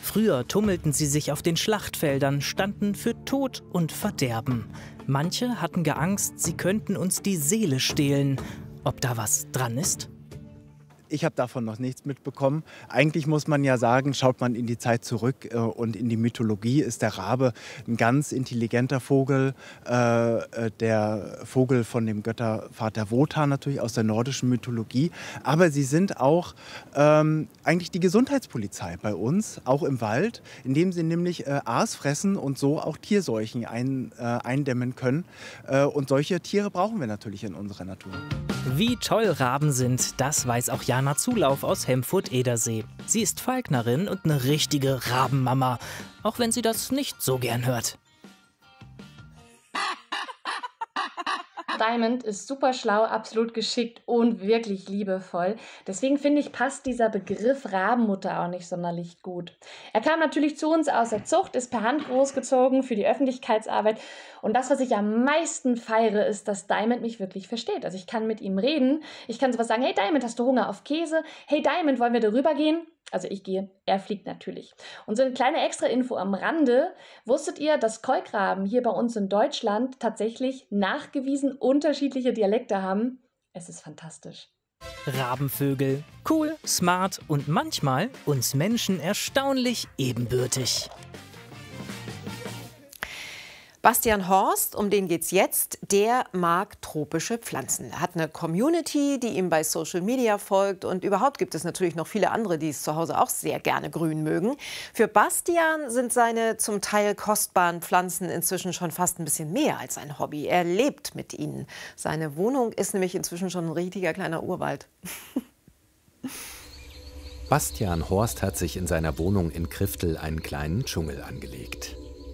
Früher tummelten sie sich auf den Schlachtfeldern, standen für Tod und Verderben. Manche hatten Angst, sie könnten uns die Seele stehlen. Ob da was dran ist? Ich habe davon noch nichts mitbekommen. Eigentlich muss man ja sagen, schaut man in die Zeit zurück und in die Mythologie, ist der Rabe ein ganz intelligenter Vogel. Der Vogel von dem Göttervater Wotan natürlich aus der nordischen Mythologie. Aber sie sind auch eigentlich die Gesundheitspolizei bei uns, auch im Wald, indem sie nämlich Aas fressen und so auch Tierseuchen eindämmen können. Und solche Tiere brauchen wir natürlich in unserer Natur. Wie toll Raben sind, das weiß auch Jana Zulauf aus Hemfurt-Edersee. Sie ist Falknerin und eine richtige Rabenmama, auch wenn sie das nicht so gern hört. Diamond ist super schlau, absolut geschickt und wirklich liebevoll. Deswegen finde ich, passt dieser Begriff Rabenmutter auch nicht sonderlich gut. Er kam natürlich zu uns aus der Zucht, ist per Hand großgezogen für die Öffentlichkeitsarbeit. Und das, was ich am meisten feiere, ist, dass Diamond mich wirklich versteht. Also ich kann mit ihm reden, ich kann sowas sagen, hey Diamond, hast du Hunger auf Käse? Hey Diamond, wollen wir darüber gehen? Also ich gehe, er fliegt natürlich. Und so eine kleine Extra-Info am Rande. Wusstet ihr, dass Kolkraben hier bei uns in Deutschland tatsächlich nachgewiesen unterschiedliche Dialekte haben? Es ist fantastisch. Rabenvögel. Cool, smart und manchmal uns Menschen erstaunlich ebenbürtig. Bastian Horst, um den geht's jetzt, der mag tropische Pflanzen. Er hat eine Community, die ihm bei Social Media folgt. Und überhaupt gibt es natürlich noch viele andere, die es zu Hause auch sehr gerne grün mögen. Für Bastian sind seine zum Teil kostbaren Pflanzen inzwischen schon fast ein bisschen mehr als ein Hobby. Er lebt mit ihnen. Seine Wohnung ist nämlich inzwischen schon ein richtiger kleiner Urwald. Bastian Horst hat sich in seiner Wohnung in Kriftel einen kleinen Dschungel angelegt.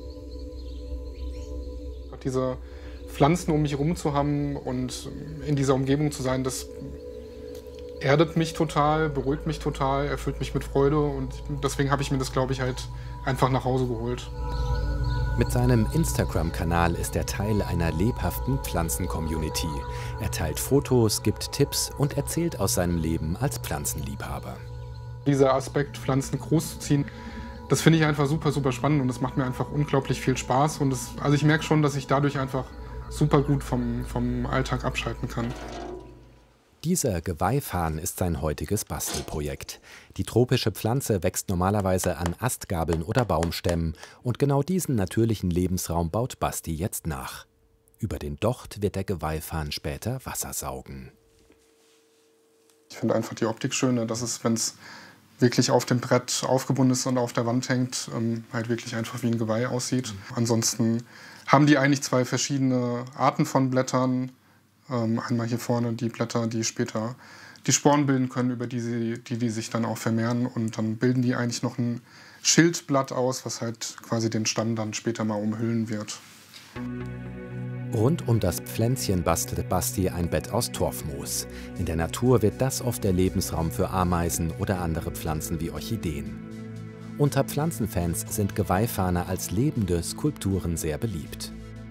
Diese Pflanzen um mich herum zu haben und in dieser Umgebung zu sein, das erdet mich total, beruhigt mich total, erfüllt mich mit Freude und deswegen habe ich mir das, glaube ich, halt einfach nach Hause geholt. Mit seinem Instagram-Kanal ist er Teil einer lebhaften Pflanzen-Community. Er teilt Fotos, gibt Tipps und erzählt aus seinem Leben als Pflanzenliebhaber. Dieser Aspekt, Pflanzen großzuziehen, das finde ich einfach super, super spannend und es macht mir einfach unglaublich viel Spaß. Und also ich merke schon, dass ich dadurch einfach super gut vom Alltag abschalten kann. Dieser Geweihfarn ist sein heutiges Bastelprojekt. Die tropische Pflanze wächst normalerweise an Astgabeln oder Baumstämmen und genau diesen natürlichen Lebensraum baut Basti jetzt nach. Über den Docht wird der Geweihfarn später Wasser saugen. Ich finde einfach die Optik schön, dass es, wenn es wirklich auf dem Brett aufgebunden ist und auf der Wand hängt, halt wirklich einfach wie ein Geweih aussieht. Ansonsten haben die eigentlich zwei verschiedene Arten von Blättern. Einmal hier vorne die Blätter, die später die Sporen bilden können, über die sich dann auch vermehren. Und dann bilden die eigentlich noch ein Schildblatt aus, was halt quasi den Stamm dann später mal umhüllen wird. Rund um das Pflänzchen bastelt Basti ein Bett aus Torfmoos. In der Natur wird das oft der Lebensraum für Ameisen oder andere Pflanzen wie Orchideen. Unter Pflanzenfans sind Geweihfarne als lebende Skulpturen sehr beliebt.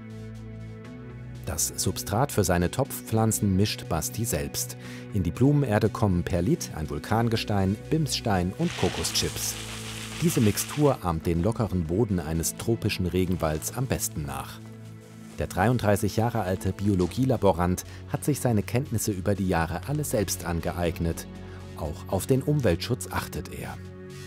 Das Substrat für seine Topfpflanzen mischt Basti selbst. In die Blumenerde kommen Perlit, ein Vulkangestein, Bimsstein und Kokoschips. Diese Mixtur ahmt den lockeren Boden eines tropischen Regenwalds am besten nach. Der 33 Jahre alte Biologielaborant hat sich seine Kenntnisse über die Jahre alle selbst angeeignet. Auch auf den Umweltschutz achtet er.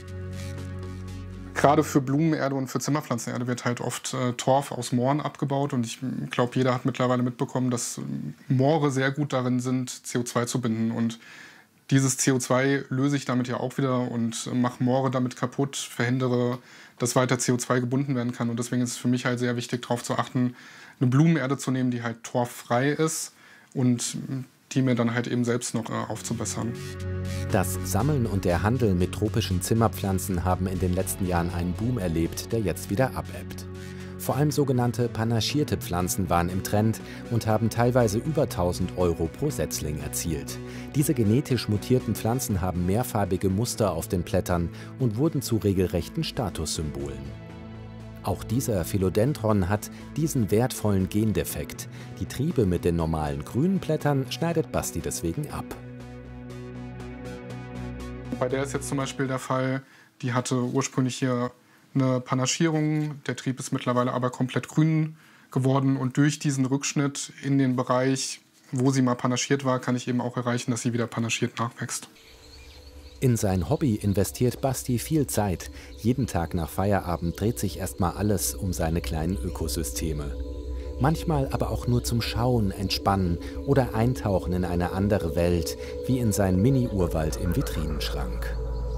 Gerade für Blumenerde und für Zimmerpflanzenerde wird halt oft Torf aus Mooren abgebaut. Und ich glaube, jeder hat mittlerweile mitbekommen, dass Moore sehr gut darin sind, CO2 zu binden. Und dieses CO2 löse ich damit ja auch wieder und mache Moore damit kaputt, verhindere, dass weiter CO2 gebunden werden kann. Und deswegen ist es für mich halt sehr wichtig, darauf zu achten, eine Blumenerde zu nehmen, die halt torffrei ist und die mir dann halt eben selbst noch aufzubessern. Das Sammeln und der Handel mit tropischen Zimmerpflanzen haben in den letzten Jahren einen Boom erlebt, der jetzt wieder abebbt. Vor allem sogenannte panaschierte Pflanzen waren im Trend und haben teilweise über 1.000 € pro Setzling erzielt. Diese genetisch mutierten Pflanzen haben mehrfarbige Muster auf den Blättern und wurden zu regelrechten Statussymbolen. Auch dieser Philodendron hat diesen wertvollen Gendefekt. Die Triebe mit den normalen grünen Blättern schneidet Basti deswegen ab. Bei der ist jetzt zum Beispiel der Fall, Die hatte ursprünglich hier eine Panaschierung. Der Trieb ist mittlerweile aber komplett grün geworden. Und durch diesen Rückschnitt in den Bereich, wo sie mal panaschiert war, kann ich eben auch erreichen, dass sie wieder panaschiert nachwächst. In sein Hobby investiert Basti viel Zeit. Jeden Tag nach Feierabend dreht sich erstmal alles um seine kleinen Ökosysteme. Manchmal aber auch nur zum Schauen, Entspannen oder Eintauchen in eine andere Welt, wie in seinen Mini-Urwald im Vitrinenschrank.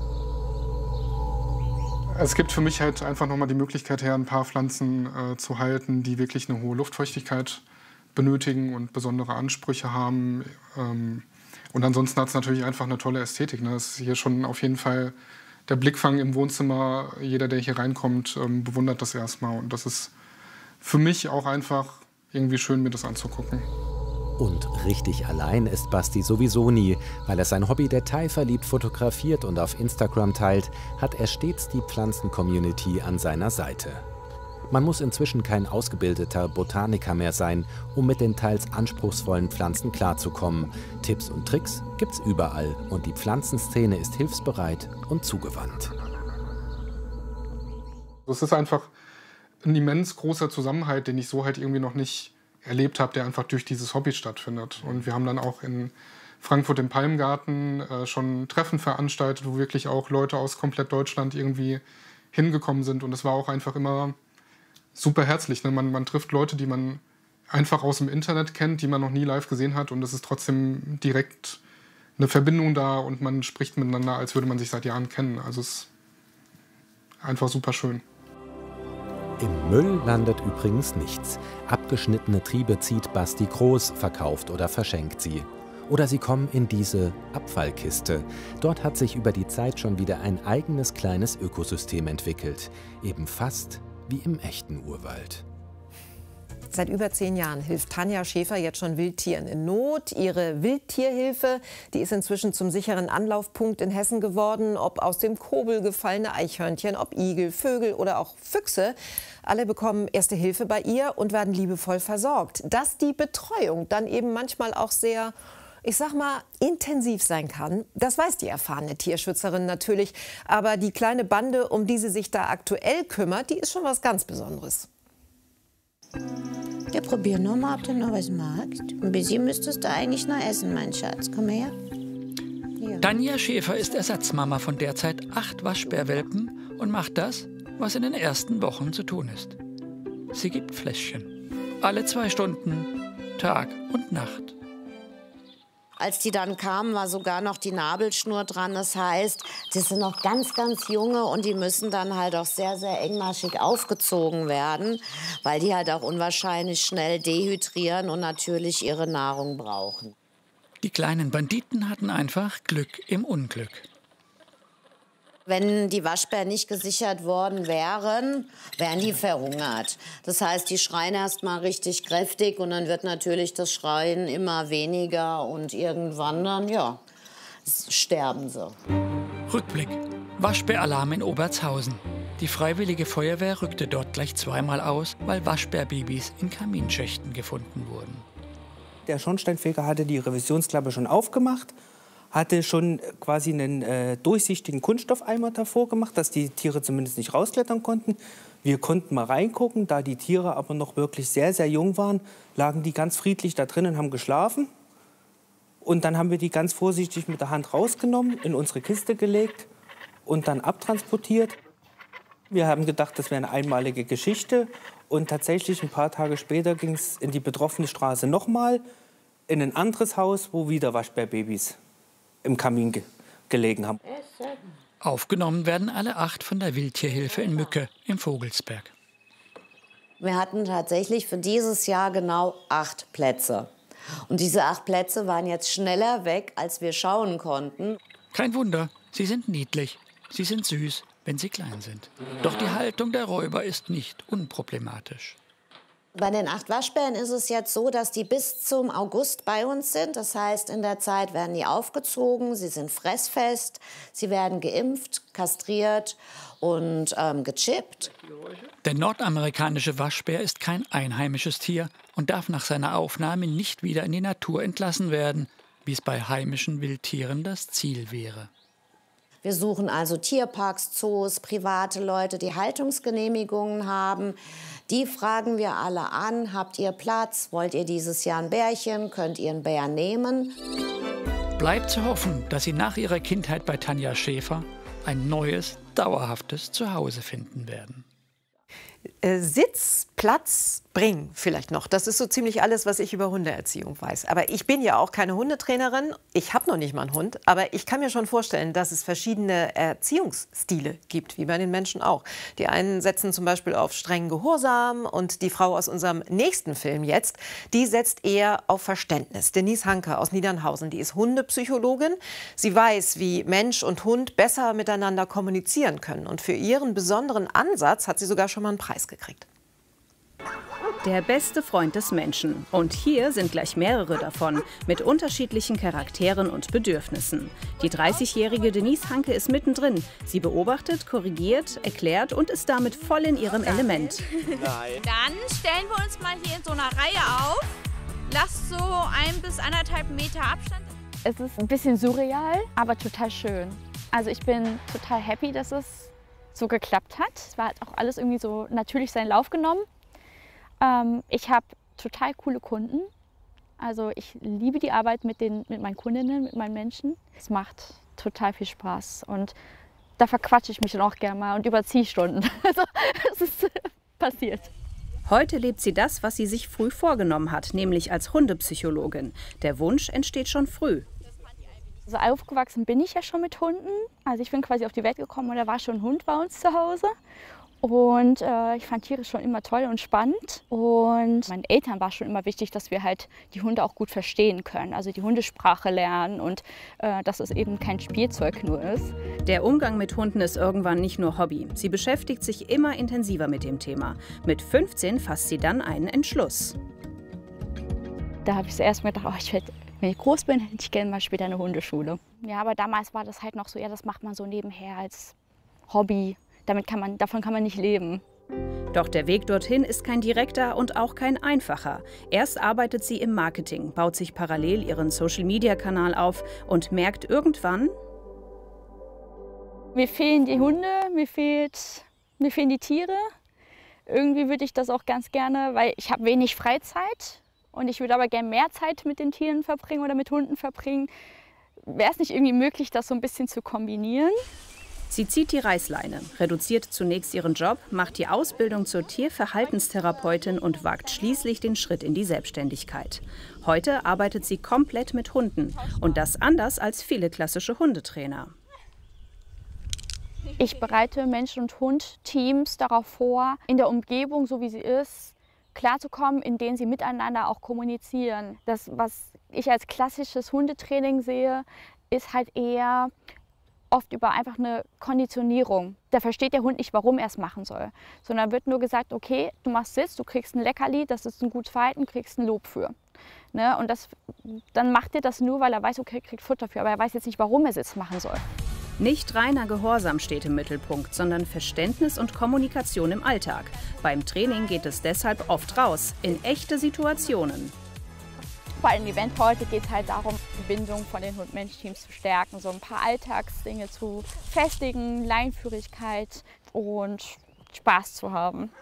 Es gibt für mich halt einfach nochmal die Möglichkeit her, ein paar Pflanzen zu halten, die wirklich eine hohe Luftfeuchtigkeit benötigen und besondere Ansprüche haben. Und ansonsten hat es natürlich einfach eine tolle Ästhetik. Ne? Das ist hier schon auf jeden Fall der Blickfang im Wohnzimmer. Jeder, der hier reinkommt, bewundert das erstmal. Und das ist für mich auch einfach irgendwie schön, mir das anzugucken. Und richtig allein ist Basti sowieso nie. Weil er sein Hobby detailverliebt fotografiert und auf Instagram teilt, hat er stets die Pflanzen-Community an seiner Seite. Man muss inzwischen kein ausgebildeter Botaniker mehr sein, um mit den teils anspruchsvollen Pflanzen klarzukommen. Tipps und Tricks gibt's überall und die Pflanzenszene ist hilfsbereit und zugewandt. Es ist einfach ein immens großer Zusammenhalt, den ich so halt irgendwie noch nicht erlebt habe, der einfach durch dieses Hobby stattfindet. Und wir haben dann auch in Frankfurt im Palmgarten schon Treffen veranstaltet, wo wirklich auch Leute aus komplett Deutschland irgendwie hingekommen sind. Und es war auch einfach immer super herzlich. Ne? Man trifft Leute, die man einfach aus dem Internet kennt, die man noch nie live gesehen hat. Und es ist trotzdem direkt eine Verbindung da und man spricht miteinander, als würde man sich seit Jahren kennen. Also es ist einfach super schön. Im Müll landet übrigens nichts. Abgeschnittene Triebe zieht Basti groß, verkauft oder verschenkt sie. Oder sie kommen in diese Abfallkiste. Dort hat sich über die Zeit schon wieder ein eigenes kleines Ökosystem entwickelt. Eben fast wie im echten Urwald. Seit über 10 Jahren hilft Tanja Schäfer jetzt schon Wildtieren in Not. Ihre Wildtierhilfe, die ist inzwischen zum sicheren Anlaufpunkt in Hessen geworden. Ob aus dem Kobel gefallene Eichhörnchen, ob Igel, Vögel oder auch Füchse. Alle bekommen erste Hilfe bei ihr und werden liebevoll versorgt. Dass die Betreuung dann eben manchmal auch sehr, ich sag mal, intensiv sein kann, das weiß die erfahrene Tierschützerin natürlich. Aber die kleine Bande, um die sie sich da aktuell kümmert, die ist schon was ganz Besonderes. Ja, probier nur mal, ob du noch was magst. Ein bisschen müsstest du eigentlich noch essen, mein Schatz. Komm her. Ja. Tanja Schäfer ist Ersatzmama von derzeit 8 Waschbärwelpen und macht das, was in den ersten Wochen zu tun ist. Sie gibt Fläschchen. Alle 2 Stunden, Tag und Nacht. Als die dann kamen, war sogar noch die Nabelschnur dran. Das heißt, das sind noch ganz, ganz junge und die müssen dann halt auch sehr, sehr engmaschig aufgezogen werden, weil die halt auch unwahrscheinlich schnell dehydrieren und natürlich ihre Nahrung brauchen. Die kleinen Banditen hatten einfach Glück im Unglück. Wenn die Waschbären nicht gesichert worden wären, wären die verhungert. Das heißt, die schreien erst mal richtig kräftig und dann wird natürlich das Schreien immer weniger und irgendwann dann, ja, sterben sie. Rückblick. Waschbäralarm in Obertshausen. Die Freiwillige Feuerwehr rückte dort gleich 2-mal aus, weil Waschbärbabys in Kaminschächten gefunden wurden. Der Schornsteinfeger hatte die Revisionsklappe schon aufgemacht, hatte schon quasi einen durchsichtigen Kunststoffeimer davor gemacht, dass die Tiere zumindest nicht rausklettern konnten. Wir konnten mal reingucken, da die Tiere aber noch wirklich sehr, sehr jung waren, lagen die ganz friedlich da drin und haben geschlafen. Und dann haben wir die ganz vorsichtig mit der Hand rausgenommen, in unsere Kiste gelegt und dann abtransportiert. Wir haben gedacht, das wäre eine einmalige Geschichte. Und tatsächlich ein paar Tage später ging es in die betroffene Straße nochmal, in ein anderes Haus, wo wieder Waschbärbabys im Kamin gelegen haben. Aufgenommen werden alle 8 von der Wildtierhilfe in Mücke im Vogelsberg. Wir hatten tatsächlich für dieses Jahr genau 8 Plätze. Und diese 8 Plätze waren jetzt schneller weg, als wir schauen konnten. Kein Wunder, sie sind niedlich, sie sind süß, wenn sie klein sind. Doch die Haltung der Räuber ist nicht unproblematisch. Bei den 8 Waschbären ist es jetzt so, dass die bis zum August bei uns sind. Das heißt, in der Zeit werden die aufgezogen, sie sind fressfest, sie werden geimpft, kastriert und gechippt. Der nordamerikanische Waschbär ist kein einheimisches Tier und darf nach seiner Aufnahme nicht wieder in die Natur entlassen werden, wie es bei heimischen Wildtieren das Ziel wäre. Wir suchen also Tierparks, Zoos, private Leute, die Haltungsgenehmigungen haben. Die fragen wir alle an, habt ihr Platz, wollt ihr dieses Jahr ein Bärchen, könnt ihr einen Bär nehmen? Bleibt zu hoffen, dass Sie nach Ihrer Kindheit bei Tanja Schäfer ein neues, dauerhaftes Zuhause finden werden. Sitz, Platz, bringen vielleicht noch. Das ist so ziemlich alles, was ich über Hundeerziehung weiß. Aber ich bin ja auch keine Hundetrainerin. Ich habe noch nicht mal einen Hund. Aber ich kann mir schon vorstellen, dass es verschiedene Erziehungsstile gibt, wie bei den Menschen auch. Die einen setzen zum Beispiel auf strengen Gehorsam. Und die Frau aus unserem nächsten Film jetzt, die setzt eher auf Verständnis. Denise Hanke aus Niedernhausen, die ist Hundepsychologin. Sie weiß, wie Mensch und Hund besser miteinander kommunizieren können. Und für ihren besonderen Ansatz hat sie sogar schon mal einen Preis gekriegt. Der beste Freund des Menschen. Und hier sind gleich mehrere davon, mit unterschiedlichen Charakteren und Bedürfnissen. Die 30-jährige Denise Hanke ist mittendrin. Sie beobachtet, korrigiert, erklärt und ist damit voll in ihrem Element. Dann stellen wir uns mal hier in so einer Reihe auf. Lasst so 1 bis 1,5 Meter Abstand. Es ist ein bisschen surreal, aber total schön. Also ich bin total happy, dass es so geklappt hat. Es war halt auch alles irgendwie so natürlich seinen Lauf genommen. Ich habe total coole Kunden. Also ich liebe die Arbeit mit meinen Kundinnen, mit meinen Menschen. Es macht total viel Spaß und da verquatsche ich mich dann auch gerne mal und überziehe Stunden. Also es ist passiert. Heute lebt sie das, was sie sich früh vorgenommen hat, nämlich als Hundepsychologin. Der Wunsch entsteht schon früh. Also aufgewachsen bin ich ja schon mit Hunden. Also ich bin quasi auf die Welt gekommen und da war schon ein Hund bei uns zu Hause. Und ich fand Tiere schon immer toll und spannend. Und meinen Eltern war schon immer wichtig, dass wir halt die Hunde auch gut verstehen können. Also die Hundesprache lernen und dass es eben kein Spielzeug nur ist. Der Umgang mit Hunden ist irgendwann nicht nur Hobby. Sie beschäftigt sich immer intensiver mit dem Thema. Mit 15 fasst sie dann einen Entschluss. Da habe ich zuerst mal gedacht, wenn ich groß bin, hätte ich gerne mal später eine Hundeschule. Ja, aber damals war das halt noch so, ja, das macht man so nebenher als Hobby. Davon kann man nicht leben. Doch der Weg dorthin ist kein direkter und auch kein einfacher. Erst arbeitet sie im Marketing, baut sich parallel ihren Social-Media-Kanal auf und merkt irgendwann: Mir fehlen die Hunde, mir fehlen die Tiere. Irgendwie würde ich das auch ganz gerne, weil ich habe wenig Freizeit und ich würde aber gerne mehr Zeit mit den Tieren verbringen oder mit Hunden verbringen. Wäre es nicht irgendwie möglich, das so ein bisschen zu kombinieren? Sie zieht die Reißleine, reduziert zunächst ihren Job, macht die Ausbildung zur Tierverhaltenstherapeutin und wagt schließlich den Schritt in die Selbstständigkeit. Heute arbeitet sie komplett mit Hunden und das anders als viele klassische Hundetrainer. Ich bereite Menschen- und Hundteams darauf vor, in der Umgebung, so wie sie ist, klarzukommen, in denen sie miteinander auch kommunizieren. Das, was ich als klassisches Hundetraining sehe, ist halt eher oft über einfach eine Konditionierung. Da versteht der Hund nicht, warum er es machen soll, sondern wird nur gesagt, okay, du machst Sitz, du kriegst ein Leckerli, das ist ein gutes Verhalten, kriegst ein Lob für. Ne? Und dann macht er das nur, weil er weiß, okay, er kriegt Futter für, aber er weiß jetzt nicht, warum er Sitz machen soll. Nicht reiner Gehorsam steht im Mittelpunkt, sondern Verständnis und Kommunikation im Alltag. Beim Training geht es deshalb oft raus, in echte Situationen. Bei dem Event heute geht es halt darum, die Bindung von den Hund-Mensch-Teams zu stärken, so ein paar Alltagsdinge zu festigen, Leinführigkeit und Spaß zu haben.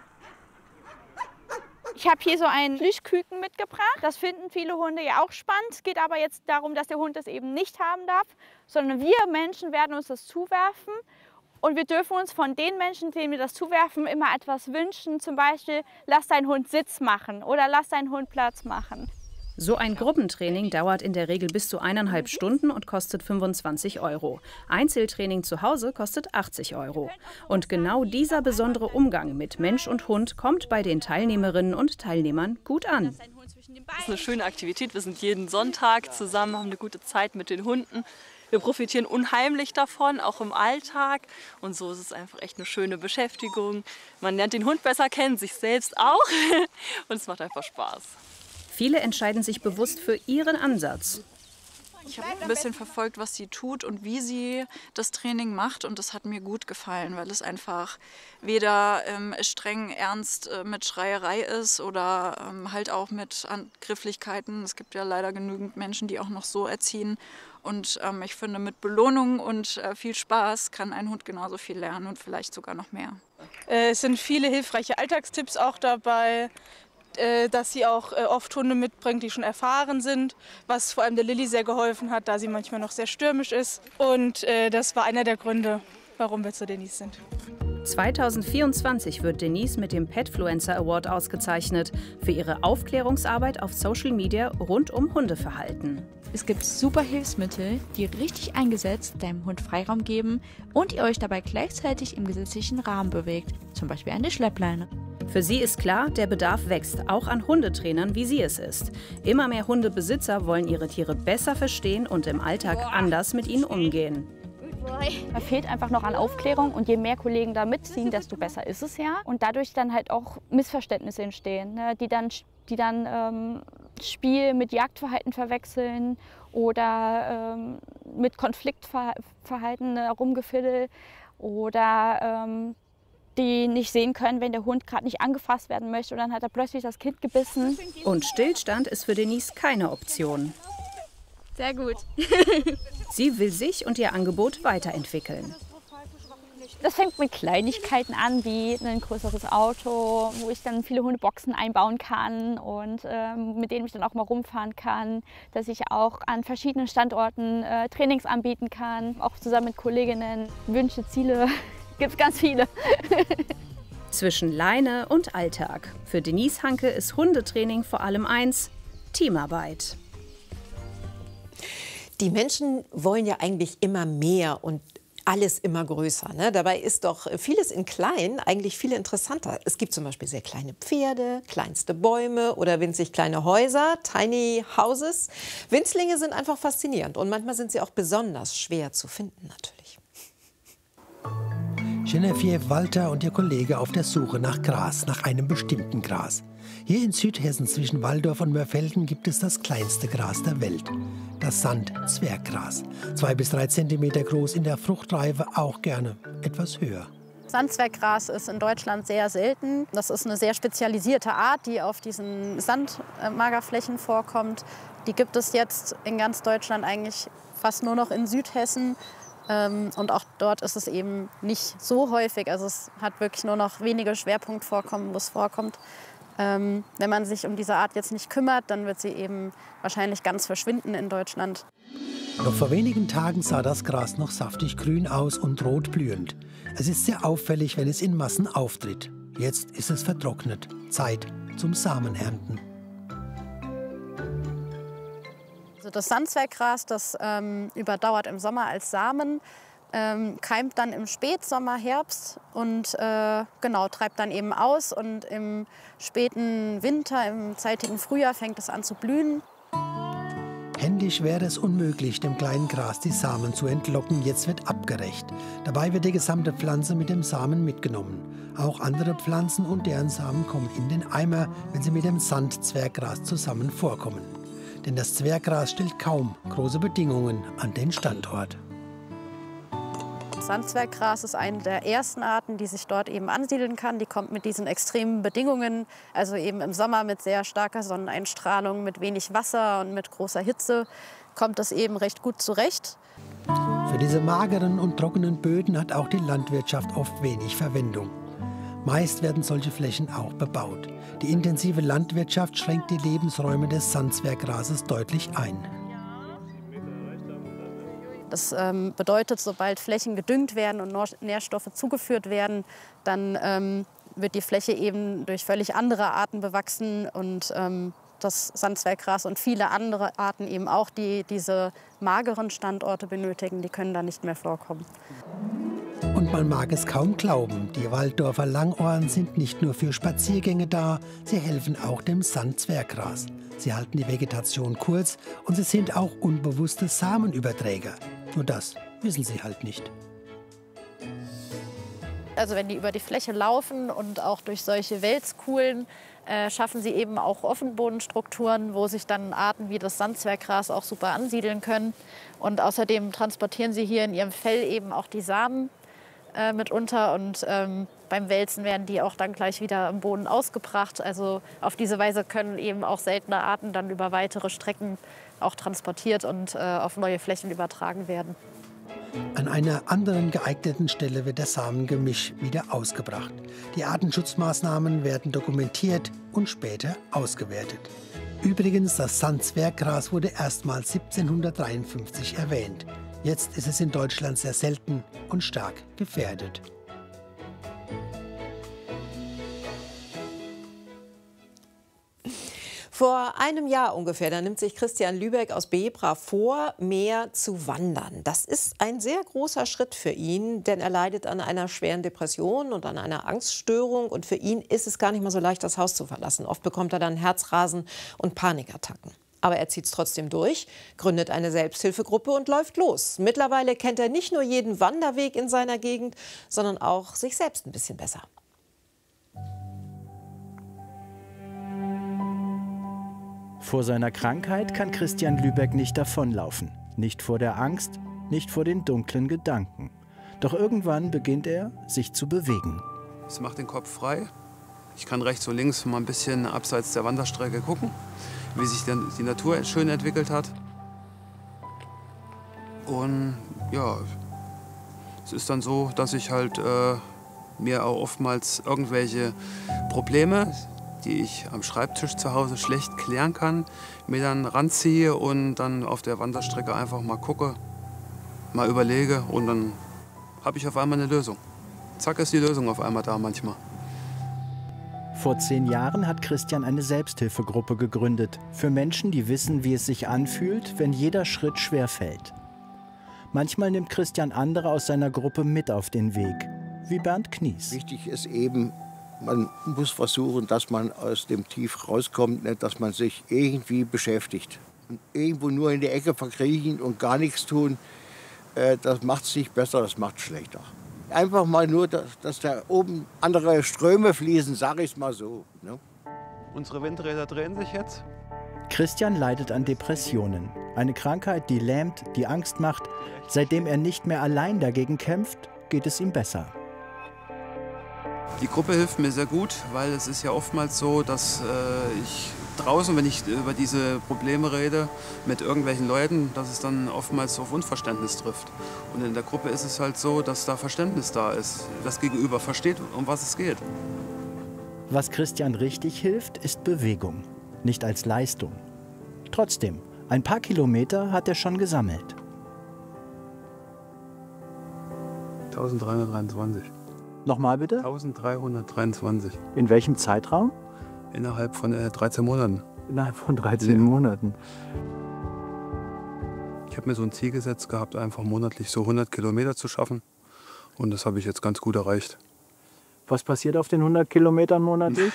Ich habe hier so einen Plüschküken mitgebracht. Das finden viele Hunde ja auch spannend. Es geht aber jetzt darum, dass der Hund das eben nicht haben darf, sondern wir Menschen werden uns das zuwerfen. Und wir dürfen uns von den Menschen, denen wir das zuwerfen, immer etwas wünschen. Zum Beispiel, lass deinen Hund Sitz machen oder lass deinen Hund Platz machen. So ein Gruppentraining dauert in der Regel bis zu 1,5 Stunden und kostet 25 €. Einzeltraining zu Hause kostet 80 €. Und genau dieser besondere Umgang mit Mensch und Hund kommt bei den Teilnehmerinnen und Teilnehmern gut an. Das ist eine schöne Aktivität. Wir sind jeden Sonntag zusammen, haben eine gute Zeit mit den Hunden. Wir profitieren unheimlich davon, auch im Alltag. Und so ist es einfach echt eine schöne Beschäftigung. Man lernt den Hund besser kennen, sich selbst auch. Und es macht einfach Spaß. Viele entscheiden sich bewusst für ihren Ansatz. Ich habe ein bisschen verfolgt, was sie tut und wie sie das Training macht. Und das hat mir gut gefallen, weil es einfach weder streng ernst mit Schreierei ist oder halt auch mit Angrifflichkeiten. Es gibt ja leider genügend Menschen, die auch noch so erziehen. Und ich finde, mit Belohnung und viel Spaß kann ein Hund genauso viel lernen und vielleicht sogar noch mehr. Es sind viele hilfreiche Alltagstipps auch dabei, dass sie auch oft Hunde mitbringt, die schon erfahren sind, was vor allem der Lilly sehr geholfen hat, da sie manchmal noch sehr stürmisch ist. Und das war einer der Gründe, warum wir zu Denise sind. 2024 wird Denise mit dem Petfluencer Award ausgezeichnet für ihre Aufklärungsarbeit auf Social Media rund um Hundeverhalten. Es gibt super Hilfsmittel, die richtig eingesetzt deinem Hund Freiraum geben und ihr euch dabei gleichzeitig im gesetzlichen Rahmen bewegt, zum Beispiel eine Schleppleine. Für sie ist klar, der Bedarf wächst, auch an Hundetrainern, wie sie es ist. Immer mehr Hundebesitzer wollen ihre Tiere besser verstehen und im Alltag anders mit ihnen umgehen. Da fehlt einfach noch an Aufklärung und je mehr Kollegen da mitziehen, desto besser ist es ja. Und dadurch dann halt auch Missverständnisse entstehen, ne, die dann Spiel mit Jagdverhalten verwechseln oder mit Konfliktverhalten, Rumgefiddel oder die nicht sehen können, wenn der Hund gerade nicht angefasst werden möchte und dann hat er plötzlich das Kind gebissen. Und Stillstand ist für Denise keine Option. Sehr gut. Sie will sich und ihr Angebot weiterentwickeln. Das fängt mit Kleinigkeiten an, wie ein größeres Auto, wo ich dann viele Hundeboxen einbauen kann und mit denen ich dann auch mal rumfahren kann. Dass ich auch an verschiedenen Standorten Trainings anbieten kann, auch zusammen mit Kolleginnen. Wünsche, Ziele, gibt es ganz viele. Zwischen Leine und Alltag. Für Denise Hanke ist Hundetraining vor allem eins: Teamarbeit. Die Menschen wollen ja eigentlich immer mehr und alles immer größer. Ne? Dabei ist doch vieles in klein eigentlich viel interessanter. Es gibt zum Beispiel sehr kleine Pferde, kleinste Bäume oder winzig kleine Häuser, Tiny Houses. Winzlinge sind einfach faszinierend und manchmal sind sie auch besonders schwer zu finden natürlich. Genevieve Walter und ihr Kollege auf der Suche nach Gras, nach einem bestimmten Gras. Hier in Südhessen zwischen Walldorf und Mörfelden gibt es das kleinste Gras der Welt, das Sandzwerggras. 2 bis 3 Zentimeter groß, in der Fruchtreife auch gerne etwas höher. Sandzwerggras ist in Deutschland sehr selten. Das ist eine sehr spezialisierte Art, die auf diesen Sandmagerflächen vorkommt. Die gibt es jetzt in ganz Deutschland eigentlich fast nur noch in Südhessen. Und auch dort ist es eben nicht so häufig. Also es hat wirklich nur noch wenige Schwerpunktvorkommen, wo es vorkommt. Wenn man sich um diese Art jetzt nicht kümmert, dann wird sie eben wahrscheinlich ganz verschwinden in Deutschland. Noch vor wenigen Tagen sah das Gras noch saftig grün aus und rot blühend. Es ist sehr auffällig, wenn es in Massen auftritt. Jetzt ist es vertrocknet. Zeit zum Samenernten. Also das Sandzwerggras, das überdauert im Sommer als Samen, keimt dann im Spätsommer, Herbst und treibt dann eben aus. Und im späten Winter, im zeitigen Frühjahr fängt es an zu blühen. Händisch wäre es unmöglich, dem kleinen Gras die Samen zu entlocken. Jetzt wird abgerecht. Dabei wird die gesamte Pflanze mit dem Samen mitgenommen. Auch andere Pflanzen und deren Samen kommen in den Eimer, wenn sie mit dem Sandzwerggras zusammen vorkommen. Denn das Zwerggras stellt kaum große Bedingungen an den Standort. Sandzwerggras ist eine der ersten Arten, die sich dort eben ansiedeln kann. Die kommt mit diesen extremen Bedingungen, also eben im Sommer mit sehr starker Sonneneinstrahlung, mit wenig Wasser und mit großer Hitze, kommt das eben recht gut zurecht. Für diese mageren und trockenen Böden hat auch die Landwirtschaft oft wenig Verwendung. Meist werden solche Flächen auch bebaut. Die intensive Landwirtschaft schränkt die Lebensräume des Sandzwerggrases deutlich ein. Das bedeutet, sobald Flächen gedüngt werden und Nährstoffe zugeführt werden, dann wird die Fläche eben durch völlig andere Arten bewachsen und das Sandzwerggras und viele andere Arten eben auch, die diese mageren Standorte benötigen, die können da nicht mehr vorkommen. Und man mag es kaum glauben, die Walldorfer Langohren sind nicht nur für Spaziergänge da, sie helfen auch dem Sandzwerggras. Sie halten die Vegetation kurz und sie sind auch unbewusste Samenüberträger. Nur das wissen sie halt nicht. Also wenn die über die Fläche laufen und auch durch solche Wälzkuhlen, schaffen sie eben auch Offenbodenstrukturen, wo sich dann Arten wie das Sandzwerggras auch super ansiedeln können. Und außerdem transportieren sie hier in ihrem Fell eben auch die Samen mitunter und beim Wälzen werden die auch dann gleich wieder im Boden ausgebracht. Also auf diese Weise können eben auch seltene Arten dann über weitere Strecken auch transportiert und auf neue Flächen übertragen werden. An einer anderen geeigneten Stelle wird der Samengemisch wieder ausgebracht. Die Artenschutzmaßnahmen werden dokumentiert und später ausgewertet. Übrigens, das Sandzwerggras wurde erstmals 1753 erwähnt. Jetzt ist es in Deutschland sehr selten und stark gefährdet. Vor einem Jahr ungefähr, da nimmt sich Christian Lübeck aus Bebra vor, mehr zu wandern. Das ist ein sehr großer Schritt für ihn, denn er leidet an einer schweren Depression und an einer Angststörung. Und für ihn ist es gar nicht mal so leicht, das Haus zu verlassen. Oft bekommt er dann Herzrasen und Panikattacken. Aber er zieht es trotzdem durch, gründet eine Selbsthilfegruppe und läuft los. Mittlerweile kennt er nicht nur jeden Wanderweg in seiner Gegend, sondern auch sich selbst ein bisschen besser. Vor seiner Krankheit kann Christian Lübeck nicht davonlaufen. Nicht vor der Angst, nicht vor den dunklen Gedanken. Doch irgendwann beginnt er, sich zu bewegen. Es macht den Kopf frei. Ich kann rechts und links mal ein bisschen abseits der Wanderstrecke gucken, wie sich denn die Natur schön entwickelt hat. Und ja, es ist dann so, dass ich halt mir auch oftmals irgendwelche Probleme, die ich am Schreibtisch zu Hause schlecht klären kann, mir dann ranziehe und dann auf der Wanderstrecke einfach mal gucke, mal überlege und dann habe ich auf einmal eine Lösung. Zack, ist die Lösung auf einmal da manchmal. Vor 10 Jahren hat Christian eine Selbsthilfegruppe gegründet für Menschen, die wissen, wie es sich anfühlt, wenn jeder Schritt schwer fällt. Manchmal nimmt Christian andere aus seiner Gruppe mit auf den Weg, wie Bernd Knies. Wichtig ist eben, man muss versuchen, dass man aus dem Tief rauskommt, nicht, dass man sich irgendwie beschäftigt. Und irgendwo nur in die Ecke verkriechen und gar nichts tun, das macht es nicht besser, das macht es schlechter. Einfach mal nur, dass da oben andere Ströme fließen, sage ich es mal so. Ne? Unsere Windräder drehen sich jetzt. Christian leidet an Depressionen. Eine Krankheit, die lähmt, die Angst macht. Seitdem er nicht mehr allein dagegen kämpft, geht es ihm besser. Die Gruppe hilft mir sehr gut, weil es ist ja oftmals so, dass ich draußen, wenn ich über diese Probleme rede, mit irgendwelchen Leuten, dass es dann oftmals auf Unverständnis trifft. Und in der Gruppe ist es halt so, dass da Verständnis da ist, das Gegenüber versteht, um was es geht. Was Christian richtig hilft, ist Bewegung, nicht als Leistung. Trotzdem, ein paar Kilometer hat er schon gesammelt. 1323. Nochmal bitte? 1323. In welchem Zeitraum? Innerhalb von 13 Monaten. Innerhalb von 13 Monaten. Ich habe mir so ein Ziel gesetzt gehabt, einfach monatlich so 100 Kilometer zu schaffen. Und das habe ich jetzt ganz gut erreicht. Was passiert auf den 100 Kilometern monatlich?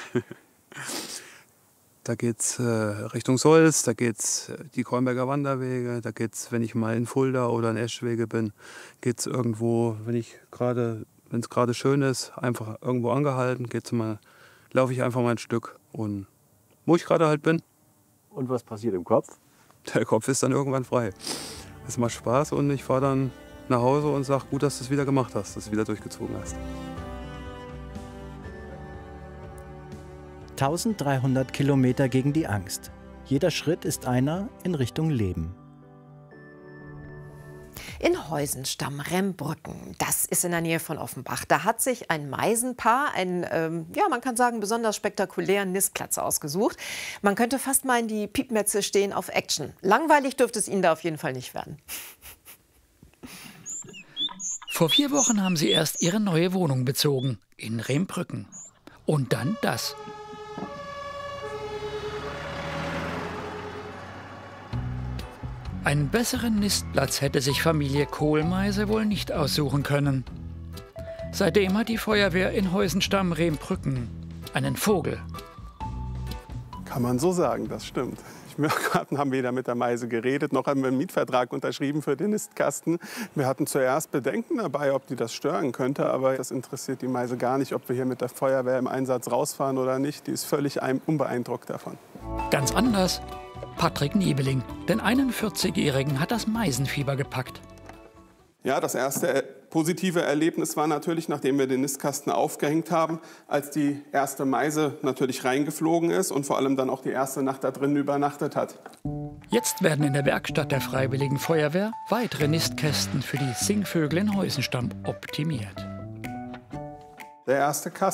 Da geht's Richtung Solz, da geht's die Kolmberger Wanderwege, da geht's, wenn ich mal in Fulda oder in Eschwege bin, geht's irgendwo, wenn es gerade schön ist, einfach irgendwo angehalten, laufe ich einfach mal ein Stück und wo ich gerade halt bin. Und was passiert im Kopf? Der Kopf ist dann irgendwann frei. Es macht Spaß und ich fahre dann nach Hause und sage, gut, dass du es wieder gemacht hast, dass du es wieder durchgezogen hast. 1300 Kilometer gegen die Angst. Jeder Schritt ist einer in Richtung Leben. In Heusenstamm, Rembrücken, das ist in der Nähe von Offenbach. Da hat sich ein Meisenpaar einen, man kann sagen, besonders spektakulären Nistplatz ausgesucht. Man könnte fast meinen, die Piepmetze stehen auf Action. Langweilig dürfte es ihnen da auf jeden Fall nicht werden. Vor 4 Wochen haben sie erst ihre neue Wohnung bezogen, in Rembrücken. Und dann das. Einen besseren Nistplatz hätte sich Familie Kohlmeise wohl nicht aussuchen können. Seitdem hat die Feuerwehr in Heusenstamm-Rembrücken einen Vogel. Kann man so sagen, das stimmt. Wir haben weder mit der Meise geredet, noch haben wir einen Mietvertrag unterschrieben für den Nistkasten. Wir hatten zuerst Bedenken dabei, ob die das stören könnte, aber das interessiert die Meise gar nicht, ob wir hier mit der Feuerwehr im Einsatz rausfahren oder nicht. Die ist völlig unbeeindruckt davon. Ganz anders Patrick Niebeling, den 41-Jährigen hat das Meisenfieber gepackt. Ja, das erste positive Erlebnis war natürlich, nachdem wir den Nistkasten aufgehängt haben, als die erste Meise natürlich reingeflogen ist und vor allem dann auch die erste Nacht da drin übernachtet hat. Jetzt werden in der Werkstatt der Freiwilligen Feuerwehr weitere Nistkästen für die Singvögel in Heusenstamm optimiert. Der erste Kasten